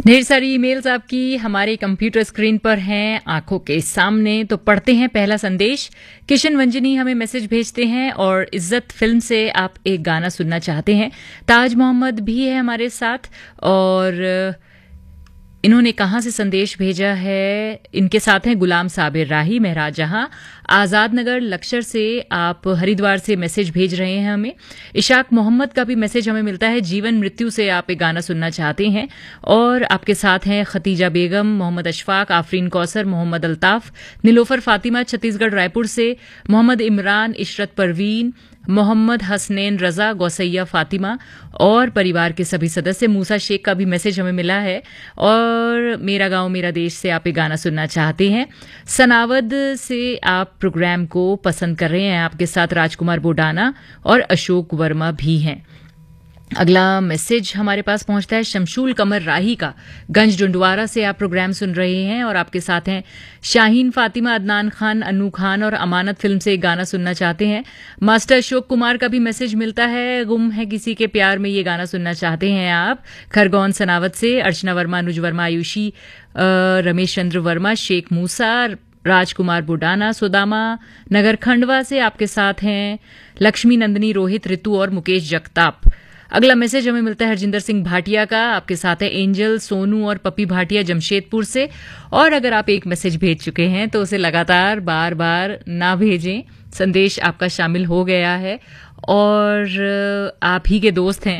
ढेर सारी ईमेल्स आपकी हमारे कंप्यूटर स्क्रीन पर हैं, आंखों के सामने। तो पढ़ते हैं पहला संदेश। किशन वंजनी हमें मैसेज भेजते हैं और इज्जत फिल्म से आप एक गाना सुनना चाहते हैं। ताज मोहम्मद भी है हमारे साथ और इन्होंने कहाँ से संदेश भेजा है, इनके साथ हैं गुलाम साबिर राही, महराज जहां, आज़ाद नगर लक्सर से आप हरिद्वार से मैसेज भेज रहे हैं हमें। इशाक मोहम्मद का भी मैसेज हमें मिलता है, जीवन मृत्यु से आप एक गाना सुनना चाहते हैं। और आपके साथ हैं खतीजा बेगम, मोहम्मद अशफाक, आफरीन कौसर, मोहम्मद अल्ताफ, नीलोफर फातिमा छत्तीसगढ़ रायपुर से, मोहम्मद इमरान, इशरत परवीन, मोहम्मद हसनैन रजा, गौसैया फातिमा और परिवार के सभी सदस्य। मूसा शेख का भी मैसेज हमें मिला है और मेरा गांव मेरा देश से आप एक गाना सुनना चाहते हैं। सनावद से आप प्रोग्राम को पसंद कर रहे हैं, आपके साथ राजकुमार बोडाना और अशोक वर्मा भी हैं। अगला मैसेज हमारे पास पहुंचता है शमशूल कमर राही का, गंज डुंडवारा से आप प्रोग्राम सुन रहे हैं और आपके साथ हैं शाहीन फातिमा, अदनान खान, अनू खान और अमानत फिल्म से एक गाना सुनना चाहते हैं। मास्टर अशोक कुमार का भी मैसेज मिलता है, गुम है किसी के प्यार में ये गाना सुनना चाहते हैं आप। खरगोन सनावत से अर्चना वर्मा, अनुज वर्मा, आयुषी, रमेश चंद्र वर्मा, शेख मूसा, राजकुमार बुडाना, सुदामा नगर खंडवा से आपके साथ हैं लक्ष्मी नंदनी, रोहित, ऋतु और मुकेश जगताप। अगला मैसेज हमें मिलता है हरजिंदर सिंह भाटिया का, आपके साथ है एंजल, सोनू और पपी भाटिया जमशेदपुर से। और अगर आप एक मैसेज भेज चुके हैं तो उसे लगातार बार बार ना भेजें, संदेश आपका शामिल हो गया है और आप ही के दोस्त हैं